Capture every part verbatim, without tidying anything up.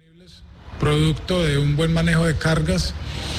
Producto de un buen manejo de cargas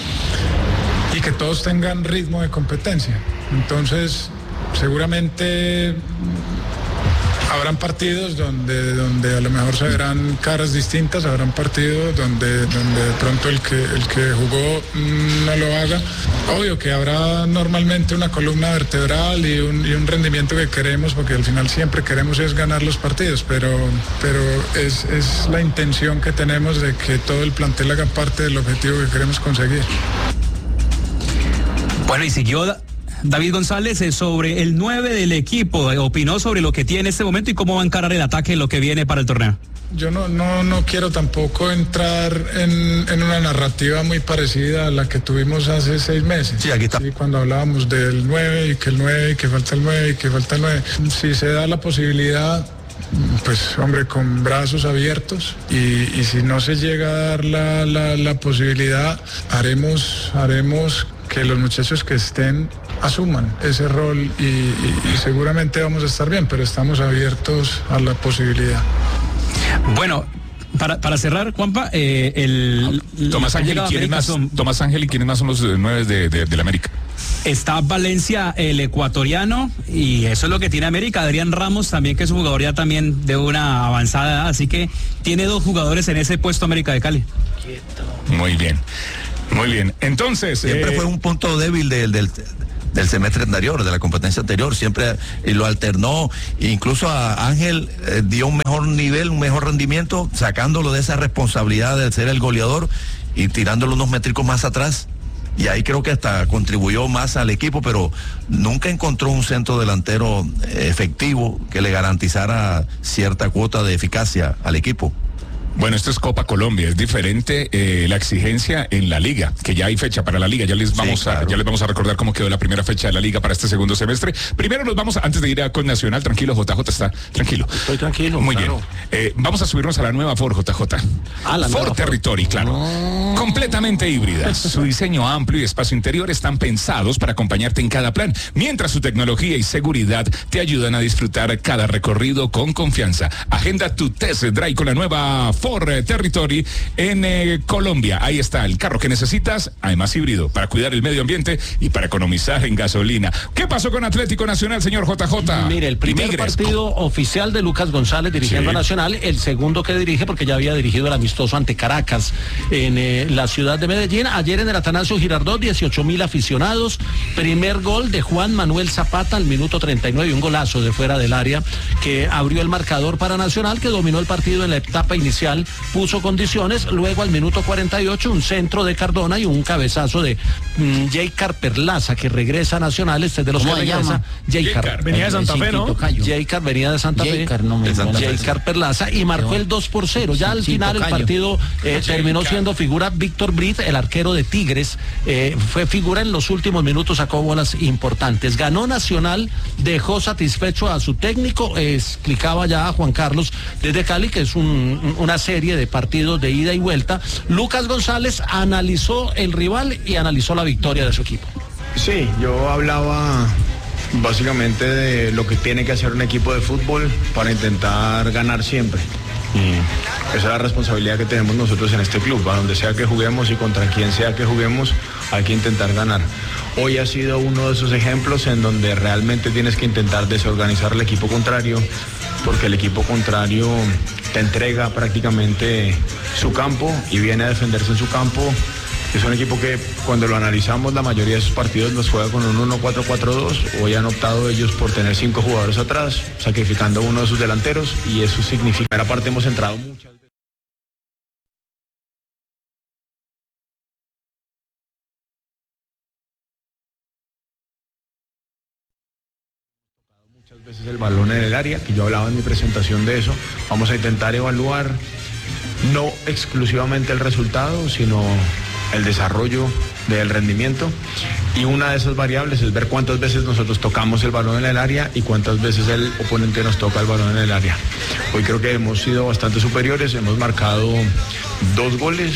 y que todos tengan ritmo de competencia. Entonces, seguramente habrán partidos donde, donde a lo mejor se verán caras distintas, habrán partidos donde, donde de pronto el que, el que jugó mmm, no lo haga. Obvio que habrá normalmente una columna vertebral y un, y un rendimiento que queremos, porque al final siempre queremos es ganar los partidos, pero, pero es, es la intención que tenemos de que todo el plantel haga parte del objetivo que queremos conseguir. Bueno, y siguió David González sobre el nueve del equipo, opinó sobre lo que tiene en este momento y cómo va a encarar el ataque en lo que viene para el torneo. Yo no, no, no quiero tampoco entrar en, en una narrativa muy parecida a la que tuvimos hace seis meses. Sí, aquí está. Sí, cuando hablábamos del nueve y que el nueve y que falta el nueve y que falta el nueve. Si se da la posibilidad, pues hombre, con brazos abiertos, y, y si no se llega a dar la, la, la posibilidad, haremos, haremos que los muchachos que estén asuman ese rol y, y, y seguramente vamos a estar bien, pero estamos abiertos a la posibilidad. Bueno, para, para cerrar, Juanpa, eh, el Tomás Ángel, ¿y quiénes más son, Tomás Ángel y quiénes más son los nueve de, de, de la América? Está Valencia, el ecuatoriano, y eso es lo que tiene América. Adrián Ramos también, que es un jugador ya también de una avanzada edad, así que tiene dos jugadores en ese puesto América de Cali. Muy bien, muy bien. Entonces, siempre eh... fue un punto débil del, del del semestre anterior, de la competencia anterior, siempre eh, lo alternó, incluso a Ángel eh, dio un mejor nivel, un mejor rendimiento, sacándolo de esa responsabilidad de ser el goleador y tirándolo unos métricos más atrás, y ahí creo que hasta contribuyó más al equipo, pero nunca encontró un centro delantero eh, efectivo que le garantizara cierta cuota de eficacia al equipo. Bueno, esto es Copa Colombia, es diferente eh, la exigencia en la liga, que ya hay fecha para la liga, ya les vamos sí, claro. a ya les vamos a recordar cómo quedó la primera fecha de la liga para este segundo semestre. Primero nos vamos, a, antes de ir a con Nacional, tranquilo, J J está tranquilo. Estoy tranquilo. Muy claro. bien. Eh, vamos a subirnos a la nueva Ford, J J. Ah, la Ford Territory, claro. Oh. Completamente híbrida. Su diseño amplio y espacio interior están pensados para acompañarte en cada plan, mientras su tecnología y seguridad te ayudan a disfrutar cada recorrido con confianza. Agenda tu test drive con la nueva Ford Territory en eh, Colombia. Ahí está el carro que necesitas, además híbrido, para cuidar el medio ambiente y para economizar en gasolina. ¿Qué pasó con Atlético Nacional, señor J J? Mire, el primer Tigres. partido oficial de Lucas González dirigiendo sí. a Nacional, el segundo que dirige porque ya había dirigido el amistoso ante Caracas en eh, la ciudad de Medellín. Ayer en el Atanasio Girardot, dieciocho mil aficionados. Primer gol de Juan Manuel Zapata al minuto treinta y nueve, un golazo de fuera del área que abrió el marcador para Nacional, que dominó el partido en la etapa inicial, puso condiciones, luego al minuto cuarenta y ocho un centro de Cardona y un cabezazo de mmm, Jaycar Perlaza, que regresa a Nacional. Este es de los que regresa. Jaycar. Venía de Santa Fe, ¿no? Jaycar venía de Santa Fe. Jaycar Perlaza y marcó el dos por cero. Ya al final el partido eh, terminó siendo figura Víctor Brit, el arquero de Tigres. Eh, fue figura en los últimos minutos, sacó bolas importantes. Ganó Nacional, dejó satisfecho a su técnico. Eh, explicaba ya a Juan Carlos desde Cali que es un, una serie de partidos de ida y vuelta. Lucas González analizó el rival y analizó la victoria de su equipo. Sí, yo hablaba básicamente de lo que tiene que hacer un equipo de fútbol para intentar ganar siempre. Y esa es la responsabilidad que tenemos nosotros en este club. A donde sea que juguemos y contra quien sea que juguemos, hay que intentar ganar. Hoy ha sido uno de esos ejemplos en donde realmente tienes que intentar desorganizar al equipo contrario, porque el equipo contrario te entrega prácticamente su campo y viene a defenderse en su campo. Es un equipo que cuando lo analizamos la mayoría de sus partidos los juega con un uno cuatro cuatro dos. Hoy han optado ellos por tener cinco jugadores atrás, sacrificando uno de sus delanteros, y eso significa que aparte hemos entrado muchas veces. Muchas veces el balón en el área, que yo hablaba en mi presentación de eso. Vamos a intentar evaluar no exclusivamente el resultado, sino el desarrollo del rendimiento, y una de esas variables es ver cuántas veces nosotros tocamos el balón en el área y cuántas veces el oponente nos toca el balón en el área. Hoy creo que hemos sido bastante superiores, hemos marcado dos goles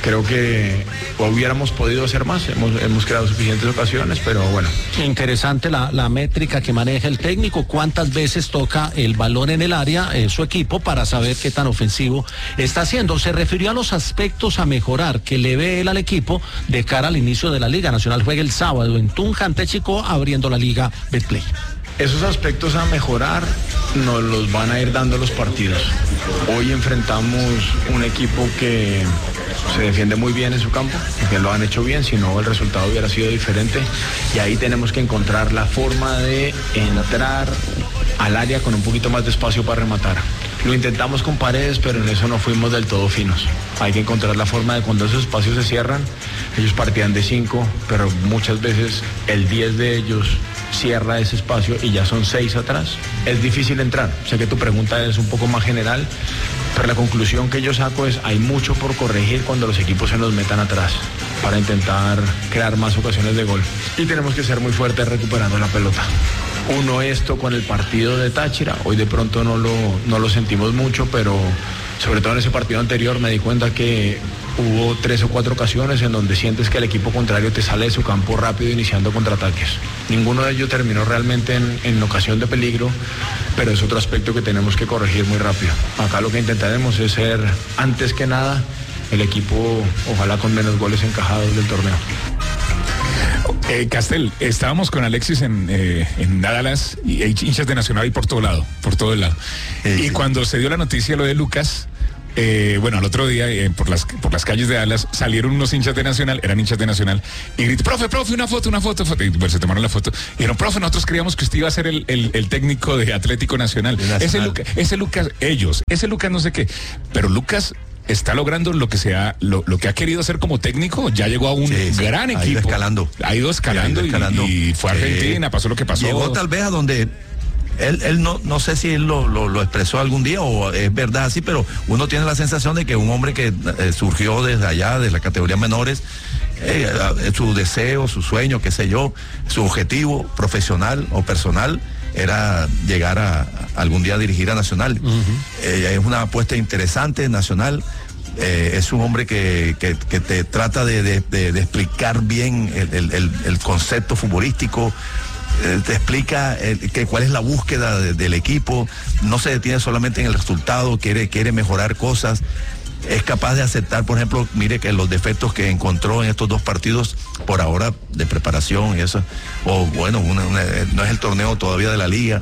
creo que hubiéramos podido hacer más, hemos, hemos creado suficientes ocasiones, pero bueno. Interesante la, la métrica que maneja el técnico, cuántas veces toca el balón en el área eh, su equipo para saber qué tan ofensivo está haciendo. Se refirió a los aspectos a mejorar que le ve él al equipo de cara al inicio de la Liga Nacional. Juega el sábado en Tunja ante Chico, abriendo la Liga Betplay. Esos aspectos a mejorar nos los van a ir dando los partidos. Hoy enfrentamos un equipo que se defiende muy bien en su campo, que lo han hecho bien, si no el resultado hubiera sido diferente, y ahí tenemos que encontrar la forma de entrar al área con un poquito más de espacio para rematar. Lo intentamos con Paredes, pero en eso no fuimos del todo finos. Hay que encontrar la forma de cuando esos espacios se cierran, ellos partían de cinco, pero muchas veces el diez de ellos cierra ese espacio y ya son seis atrás. Es difícil entrar. Sé que tu pregunta es un poco más general, pero la conclusión que yo saco es hay mucho por corregir cuando los equipos se nos metan atrás para intentar crear más ocasiones de gol. Y tenemos que ser muy fuertes recuperando la pelota. Uno, esto con el partido de Táchira, hoy de pronto no lo, no lo sentimos mucho, pero sobre todo en ese partido anterior me di cuenta que hubo tres o cuatro ocasiones en donde sientes que el equipo contrario te sale de su campo rápido iniciando contraataques. Ninguno de ellos terminó realmente en, en ocasión de peligro, pero es otro aspecto que tenemos que corregir muy rápido. Acá lo que intentaremos es ser, antes que nada, el equipo ojalá con menos goles encajados del torneo. Eh, Castel, estábamos con Alexis en, eh, en Dallas y hay hinchas de Nacional y por todo lado, por todo el lado. Sí, y sí. Cuando se dio la noticia lo de Lucas, eh, bueno, al otro día eh, por las por las calles de Dallas salieron unos hinchas de Nacional, eran hinchas de Nacional, y gritaron, profe, profe, una foto, una foto, foto. Y pues, se tomaron la foto y dijeron, profe, nosotros creíamos que usted iba a ser el, el, el técnico de Atlético Nacional. Ese Lucas, ese Lucas, ellos, ese Lucas no sé qué, pero Lucas está logrando lo que sea, lo, lo que ha querido hacer como técnico, ya llegó a un sí, sí, gran equipo. Ha ido escalando. Ha ido escalando, ha ido escalando. Y, y fue a Argentina, sí. Pasó lo que pasó. Llegó tal vez a donde él, él no, no sé si él lo, lo, lo expresó algún día o es verdad así, pero uno tiene la sensación de que un hombre que eh, surgió desde allá, de las categorías menores, eh, su deseo, su sueño, qué sé yo, su objetivo profesional o personal era llegar a, a algún día a dirigir a Nacional. Uh-huh. Eh, es una apuesta interesante, Nacional. Eh, es un hombre que, que, que te trata de, de, de, de explicar bien el, el, el concepto futbolístico, eh, te explica eh, que, cuál es la búsqueda de, del equipo, no se detiene solamente en el resultado, quiere, quiere mejorar cosas. Es capaz de aceptar, por ejemplo, mire que los defectos que encontró en estos dos partidos por ahora de preparación y eso, o bueno, una, una, no es el torneo todavía de la liga,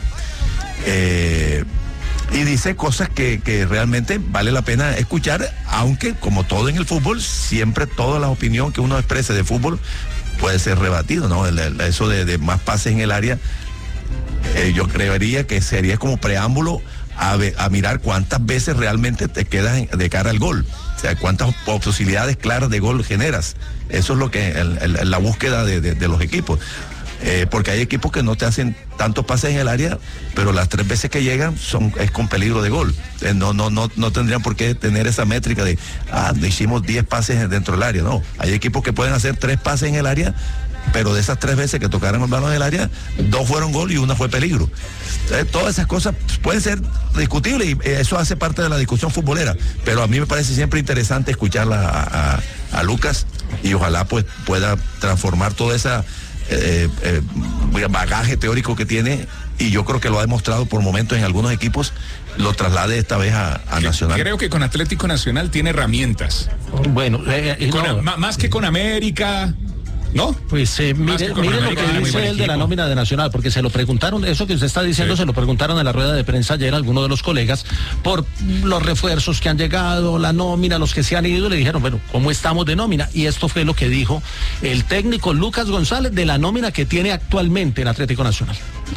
eh, y dice cosas que, que realmente vale la pena escuchar, aunque como todo en el fútbol, siempre toda la opinión que uno exprese de fútbol puede ser rebatido, ¿no? El, el, eso de, de más pases en el área, eh, yo creería que sería como preámbulo A, a mirar cuántas veces realmente te quedas de cara al gol, o sea, cuántas posibilidades claras de gol generas. Eso es lo que el, el, la búsqueda de, de, de los equipos, eh, porque hay equipos que no te hacen tantos pases en el área, pero las tres veces que llegan son es con peligro de gol. Eh, no, no, no, no tendrían por qué tener esa métrica de ah, hicimos diez pases dentro del área. No, hay equipos que pueden hacer tres pases en el área, pero de esas tres veces que tocaron el balón en el área, dos fueron gol y una fue peligro. Entonces, todas esas cosas pueden ser discutibles y eso hace parte de la discusión futbolera, pero a mí me parece siempre interesante escucharla a, a, a Lucas y ojalá pues pueda transformar toda esa eh, eh, bagaje teórico que tiene, y yo creo que lo ha demostrado por momentos en algunos equipos, lo traslade esta vez a, a Nacional. Creo que con Atlético Nacional tiene herramientas. Bueno, eh, con, no. a, más que con América. ¿No? Pues eh, mire, mire lo que dice él de la nómina de Nacional, porque se lo preguntaron, eso que usted está diciendo, sí. Se lo preguntaron en la rueda de prensa ayer a algunos de los colegas por los refuerzos que han llegado, la nómina, los que se han ido, le dijeron, bueno, ¿cómo estamos de nómina? Y esto fue lo que dijo el técnico Lucas González de la nómina que tiene actualmente en Atlético Nacional.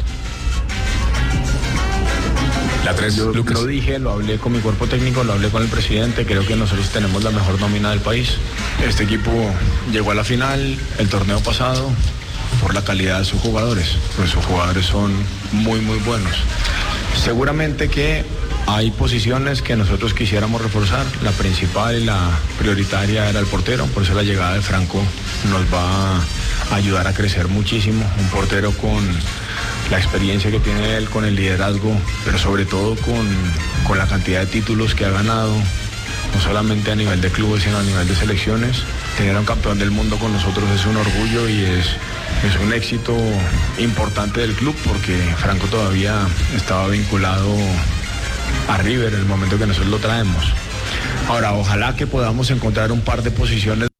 La tres, yo Lucas. Lo dije, lo hablé con mi cuerpo técnico, lo hablé con el presidente, creo que nosotros tenemos la mejor nómina del país. Este equipo llegó a la final el torneo pasado por la calidad de sus jugadores, pues sus jugadores son muy muy buenos. Seguramente que hay posiciones que nosotros quisiéramos reforzar, la principal y la prioritaria era el portero, por eso la llegada de Franco nos va a ayudar a crecer muchísimo, un portero con la experiencia que tiene él, con el liderazgo, pero sobre todo con, con la cantidad de títulos que ha ganado, no solamente a nivel de clubes, sino a nivel de selecciones. Tener a un campeón del mundo con nosotros es un orgullo y es, es un éxito importante del club, porque Franco todavía estaba vinculado a River en el momento que nosotros lo traemos. Ahora, ojalá que podamos encontrar un par de posiciones